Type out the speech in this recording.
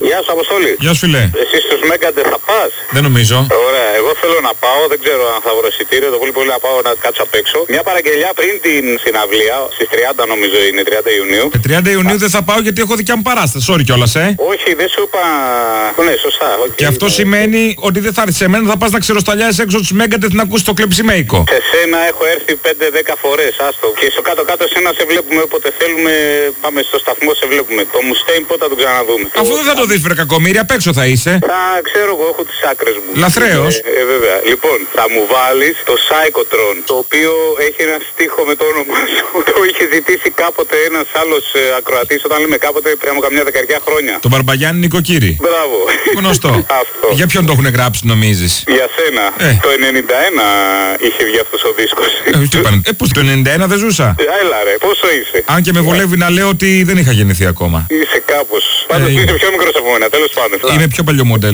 Γεια σου, Αποστόλη. Γεια σου, φιλέ. Εσύ στους Μέγκαντε θα πας? Δεν νομίζω. Ωραία, εγώ θέλω να πάω, δεν ξέρω αν θα βρω εισιτήριο, το πολύ να πάω να κάτσω απ' έξω. Μια παραγγελιά πριν την συναυλία, στις 30 νομίζω είναι, 30 Ιουνίου. 30 Ιουνίου δεν θα πάω γιατί έχω δικιά μου παράσταση. Sorry κιόλας, Όχι, δεν σου είπα. Ναι, σωστά. Okay. Και αυτό σημαίνει ότι δεν θα έρθει σε μένα, θα πας να ξεροσταλιάσεις έξω τους Μέγκαντε να ακούσεις το κλεψιμέικο. Σε σένα έχω έρθει 5-10 φορές, άστο. Και στο κάτω-κάτω εσένα σε βλέπουμε όποτε θέλουμε, πάμε στο σταθμό, σε βλέπουμε. Το Μουστέιν πότε θα τον ξαναδούμε. Αφού δεν θα το δεις, βρε κακομοίρη, απ' έξω θα είσαι. Θα ξέρω εγώ, έχω τις άκρες μου. Λαθρέος. Βέβαια. Λοιπόν, θα μου βάλεις το Psychotron, το οποίο έχει ένα στίχο με το όνομά σου. Το είχε ζητήσει κάποτε ένας άλλος ακροατής, όταν λέμε κάποτε πριν από καμιά δεκαετία χρόνια. Το Μπαρμπαγιάννη Νοικοκύρη. Μπράβο. Γνωστό. Αυτό. Για ποιον το έχουν γράψει, νομίζεις? Για σένα. Το 91 είχε βγει αυτός ο δίσκος. Πώς το 91 δεν ζούσα. Έλα ρε, πόσο είσαι? Αν και με βολεύει να λέω ότι δεν είχα γεννηθεί ακόμα. Είσαι κάπως. Πάντως είσαι πιο μικρός από μένα, τέλος πάντων. Είμαι πιο παλιό μοντέλο.